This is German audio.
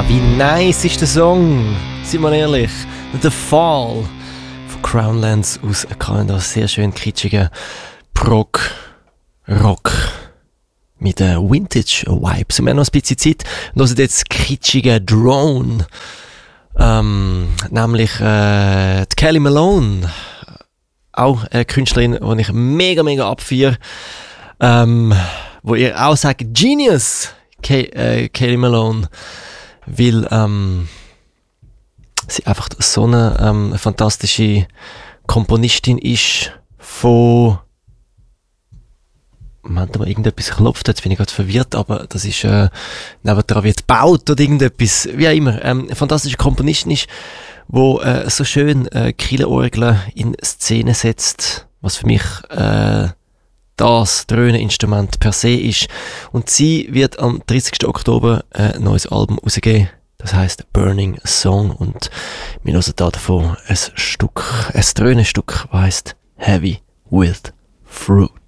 Wie nice ist der Song? Seien wir ehrlich. The Fall von Crownlands aus Kanada. Sehr schön kitschiger Prog-Rock mit Vintage-Vibes. Und wir haben noch ein bisschen Zeit. Wir hören jetzt kitschiger Drone. Nämlich die Kelly Malone. Auch eine Künstlerin, die ich mega, mega abfeiere. Wo ihr auch sagt, Genius! Kelly Malone. Weil sie einfach so eine fantastische Komponistin ist von... Moment mal, irgendetwas klopft, jetzt bin ich gerade verwirrt, aber das ist nebendran wird gebaut oder irgendetwas, wie auch immer. Eine fantastische Komponistin ist, wo so schön Killenorgeln in Szene setzt, was für mich das Dröhneninstrument per se ist. Und sie wird am 30. Oktober ein neues Album rausgeben. Das heisst Burning Song. Und wir hören da davon ein Dröhnenstück, das heisst Heavy with Fruit.